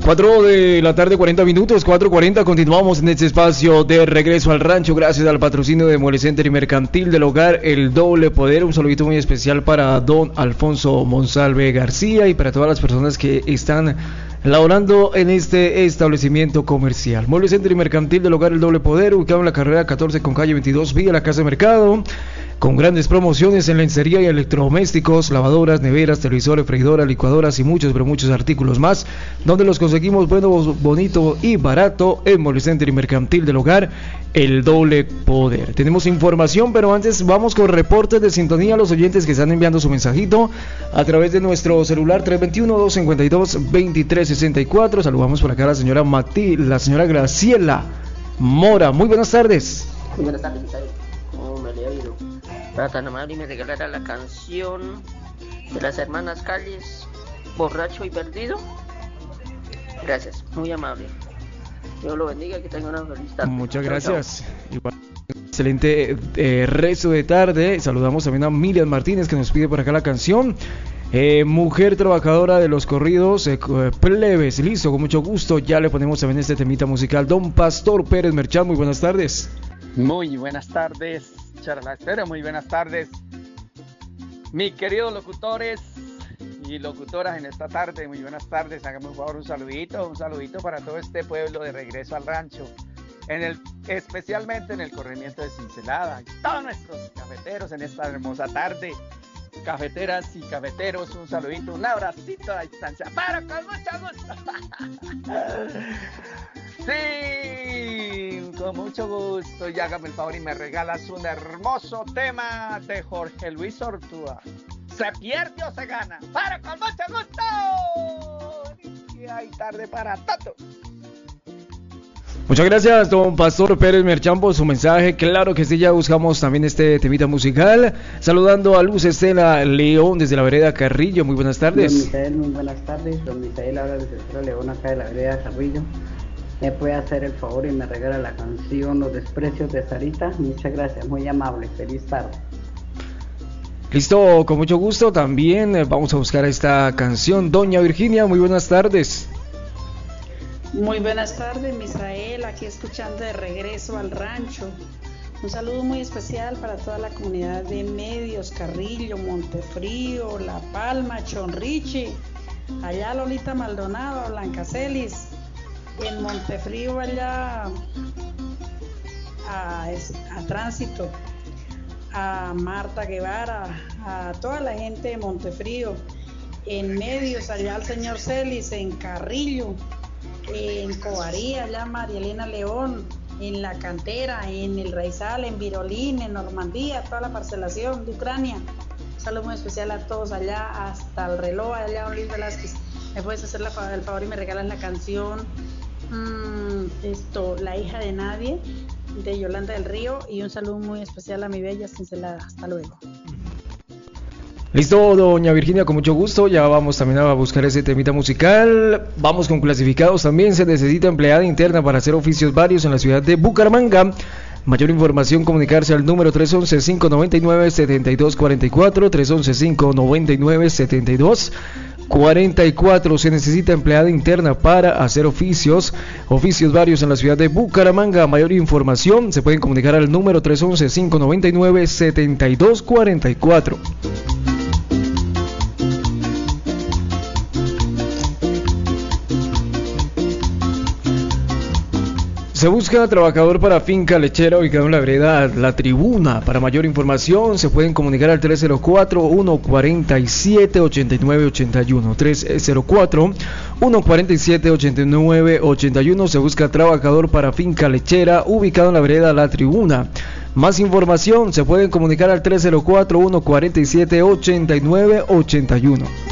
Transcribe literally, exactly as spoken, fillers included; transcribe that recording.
cuatro de la tarde, cuarenta minutos, cuatro cuarenta. Continuamos en este espacio de regreso al rancho. Gracias al patrocinio de Mueble Center y Mercantil del Hogar, El Doble Poder. Un saludito muy especial para don Alfonso Monsalve García y para todas las personas que están laborando en este establecimiento comercial. Mueble Center y Mercantil del Hogar, El Doble Poder, ubicado en la carrera catorce con calle veintidós, vía la Casa de Mercado, con grandes promociones en lencería y electrodomésticos, lavadoras, neveras, televisores, freidoras, licuadoras y muchos, pero muchos artículos más, donde los conseguimos bueno, bonito y barato en Mueble Center y Mercantil del Hogar, El Doble Poder. Tenemos información, pero antes vamos con reportes de sintonía a los oyentes que están enviando su mensajito a través de nuestro celular tres dos uno, dos cinco dos, dos tres seis cuatro. Saludamos por acá a la señora Mati, la señora Graciela Mora. Muy buenas tardes. Muy buenas tardes, Isabel. ¿Cómo me le ha ido? Para tan amable y me regalara la canción de las hermanas Calles, Borracho y Perdido. Gracias, muy amable. Dios lo bendiga, que tenga una feliz tarde. Muchas gracias. Igual, excelente eh, resto de tarde. Saludamos también a Miriam Martínez, que nos pide por acá la canción. Eh, mujer trabajadora de los corridos, eh, plebes, listo, con mucho gusto. Ya le ponemos también este temita musical. Don Pastor Pérez Merchán, muy buenas tardes. Muy buenas tardes, charla espera, muy buenas tardes, mis queridos locutores y locutoras en esta tarde, muy buenas tardes. Hágame por favor un saludito, un saludito para todo este pueblo de regreso al rancho, en el, especialmente en el corregimiento de Cincelada, todos nuestros cafeteros en esta hermosa tarde. Cafeteras y cafeteros, un saludito, un abracito a la distancia, pero con mucho gusto. Sí, con mucho gusto. Y hágame el favor y me regalas un hermoso tema de Jorge Luis Ortúa. ¿Se pierde o se gana? Pero con mucho gusto. Y hay tarde para todo. Muchas gracias, don Pastor Pérez Merchán, por su mensaje. Claro que sí, ya buscamos también este temita musical. Saludando a Luz Estela León desde la vereda Carrillo. Muy buenas tardes. Don Misael, muy buenas tardes. Don Misael habla desde Estela León, acá de la vereda Carrillo. ¿Me puede hacer el favor y me regala la canción Los Desprecios de Sarita? Muchas gracias, muy amable. Feliz tarde. Listo, con mucho gusto. También eh, vamos a buscar esta canción. Doña Virginia, muy buenas tardes. Muy buenas tardes, Misael, aquí escuchando de regreso al rancho. Un saludo muy especial para toda la comunidad de Medios, Carrillo, Montefrío, La Palma, Chonriche, allá Lolita Maldonado, Blanca Celis, en Montefrío allá a, a Tránsito, a Marta Guevara, a toda la gente de Montefrío, en Medios allá al señor Celis, en Carrillo, en Covaría, allá María Elena León, en La Cantera, en El Raizal, en Virolín, en Normandía, toda la parcelación de Ucrania. Un saludo muy especial a todos allá, hasta el reloj, allá don Luis Velázquez. ¿Me puedes hacer la, el favor y me regalas la canción mmm, esto, La Hija de Nadie, de Yolanda del Río? Y un saludo muy especial a mi bella Cincelada. Hasta luego. Listo, doña Virginia, con mucho gusto. Ya vamos también a buscar ese temita musical. Vamos con clasificados también. Se necesita empleada interna para hacer oficios varios en la ciudad de Bucaramanga. Mayor información, comunicarse al número tres once, cinco noventa y nueve, setenta y dos cuarenta y cuatro, tres once, cinco noventa y nueve, setenta y dos cuarenta y cuatro. Se necesita empleada interna para hacer oficios, oficios varios en la ciudad de Bucaramanga. Mayor información, se pueden comunicar al número tres once, cinco noventa y nueve, setenta y dos cuarenta y cuatro. Se busca trabajador para finca lechera ubicado en la vereda La Tribuna. Para mayor información se pueden comunicar al tres cero cuatro, uno cuatro siete, ocho nueve ocho uno. tres cero cuatro, uno cuatro siete, ocho nueve ocho uno. Se busca trabajador para finca lechera ubicado en la vereda La Tribuna. Más información se pueden comunicar al tres cero cuatro, uno cuatro siete, ocho nueve ocho uno.